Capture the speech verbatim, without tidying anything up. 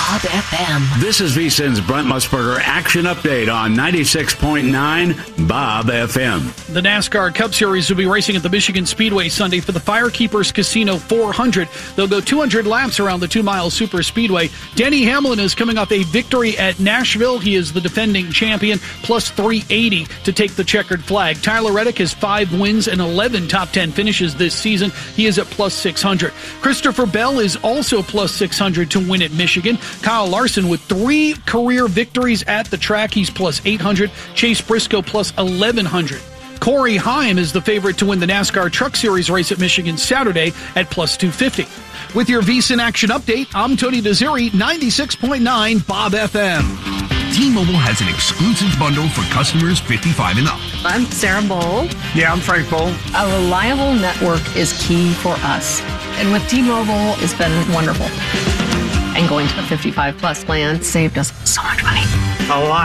Bob F M. This is VSiN's Brent Musburger Action Update on ninety-six point nine Bob F M. The NASCAR Cup Series will be racing at the Michigan Speedway Sunday for the Firekeepers Casino four hundred. They'll go two hundred laps around the two-mile super speedway. Denny Hamlin is coming off a victory at Nashville. He is the defending champion, plus three eighty to take the checkered flag. Tyler Reddick has five wins and eleven top ten finishes this season. He is at plus six hundred. Christopher Bell is also plus six hundred to win at Michigan. Kyle Larson with three career victories at the track. He's plus eight hundred. Chase Briscoe plus eleven hundred. Corey Heim is the favorite to win the NASCAR Truck Series race at Michigan Saturday at plus two fifty. With your VSiN Action Update, I'm Tony Desiri, ninety-six point nine Bob F M. T-Mobile has an exclusive bundle for customers fifty-five and up. I'm Sarah Bowl. Yeah, I'm Frank Bowl. A reliable network is key for us. And with T-Mobile, it's been wonderful. And going to the fifty-five plus plan saved us so much money. A lot.